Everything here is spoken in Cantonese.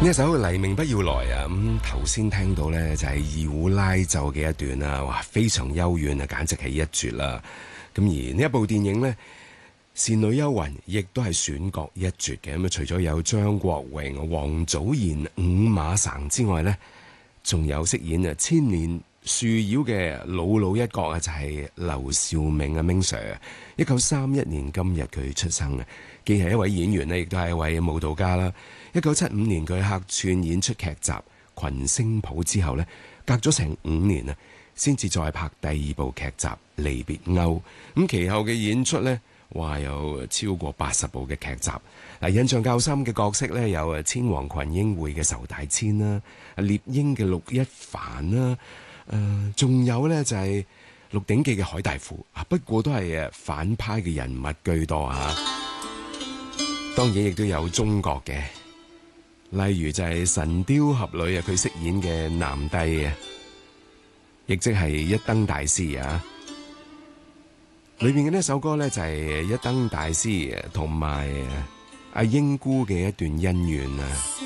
呢一首黎明不要來啊，咁頭先聽到呢就係二胡拉奏嘅一段啦，哇，非常幽怨啊，簡直係一絕啦。咁而呢一部電影呢，《倩女幽魂》亦都係選角一絕嘅。咁啊，除咗有張國榮、王祖賢、伍馬岑之外呢，仲有飾演啊千年樹妖嘅老一角啊，就係劉兆銘啊 Ming Sir。1931年今日佢出生啊，既係一位演員呢，亦都係一位舞蹈家啦。1975年佢客串演出劇集《群星譜》之後呢，隔咗成5年啊，先至再拍第2部劇集《離別鈎》。咁其後嘅演出呢，哇，有超過80部嘅劇集。嗱，印象較深嘅角色呢，有千黃群英會嘅仇大千啦，獵鷹嘅陸一帆啦，仲有呢，就係《鹿鼎記》嘅海大富啊，不過都係反派嘅人物居多啊。當然亦都有中國嘅。例如就係《神雕俠侶》啊，佢飾演嘅南帝啊，亦即係一燈大師啊。裏面嘅呢首歌呢，就係一燈大師同埋阿英姑嘅一段恩怨啊。